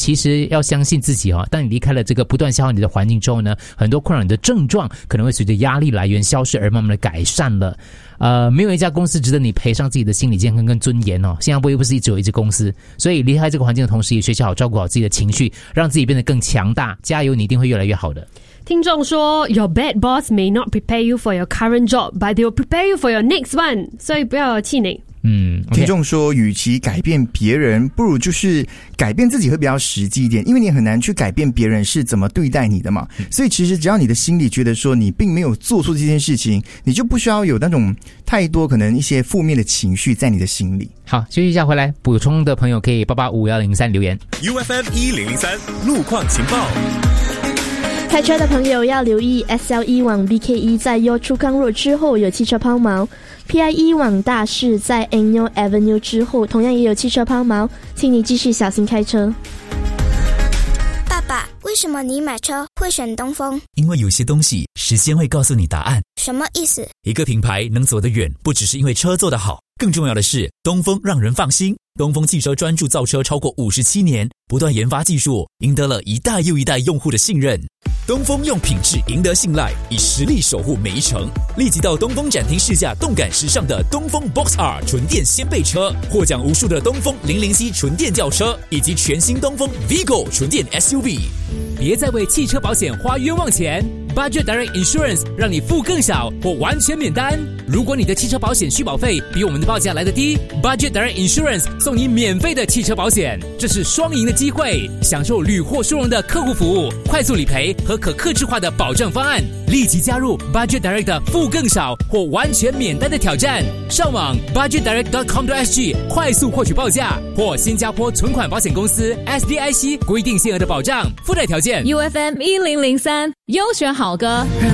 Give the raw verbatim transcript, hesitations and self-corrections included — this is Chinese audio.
其实要相信自己哦，当你离开了这个不断消耗你的环境之后呢，很多困扰你的症状可能会随着压力来源消失而慢慢的改善了。呃，没有一家公司值得你赔上自己的心理健康跟尊严哦。新加坡又不是只有一支公司，所以离开这个环境的同时，也学习好照顾好自己的情绪，让自己变得更强大。加油，你一定会越来越好的。 听众说 Your bad boss may not prepare you for your current job, but they will prepare you for your next one. 所以不要气馁。 嗯， okay. 听众说，与其改变别人，不如就是改变自己会比较实际一点，因为你很难去改变别人是怎么对待你的嘛。所以其实只要你的心里觉得说你并没有做错这件事情，你就不需要有那种太多可能一些负面的情绪在你的心里。 好，休息一下回来，补充的朋友可以八八五幺零三留言。 U F M 一零零三路况情报。 开车的朋友要留意 S L E 往 B K E 在 Yio Chu Kang Road 之后有汽车抛锚， P I E 往大士在 Angel Avenue 之后同样也有汽车抛锚，请你继续小心开车。 爸爸，为什么你买车会选东风？ 因为有些东西时间会告诉你答案。 什么意思？ 一个品牌能走得远，不只是因为车做得好，更重要的是东风让人放心。东风汽车专注造车超过五十七年，不断研发技术，赢得了一代又一代用户的信任。东风用品质赢得信赖，以实力守护每一程。立即到东风展厅试驾动感时尚的东风 Box R 纯电掀背车，获奖无数的东风零零 C 纯电轿车，以及全新东风 Vigo 纯电 S U V。 别再为汽车保险花冤枉钱 ，Budget Direct Insurance 让你付更少或完全免单。如果你的汽车保险续保费比我们的报价来得低 ，Budget Direct Insurance 送你免费的汽车保险，这是双赢的机会，享受屡获殊荣的客户服务、快速理赔和可客制化的保障方案。立即加入 Budget Direct 的付更少或完全免单的挑战，上网 budget direct dot com dot s g 快速获取报价，或新加坡存款保险公司 S D I C 规定限额的保障附带条件。 U F M 一零零三优选好歌。